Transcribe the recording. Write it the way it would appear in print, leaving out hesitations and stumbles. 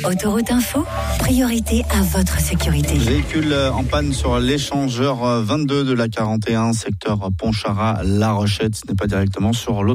Autoroute Info, priorité à votre sécurité. Véhicule en panne sur l'échangeur 22 de la 41, secteur Pontcharra-La Rochette. Ce n'est pas directement sur l'autre.